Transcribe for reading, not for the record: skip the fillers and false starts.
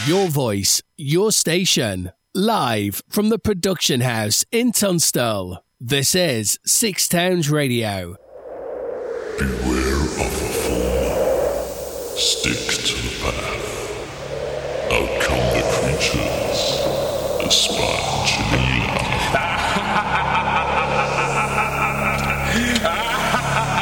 Your voice, your station. Live from the production house in Tunstall. This is Six Towns Radio. Beware of a fool. Stick to the path. Out come the creatures.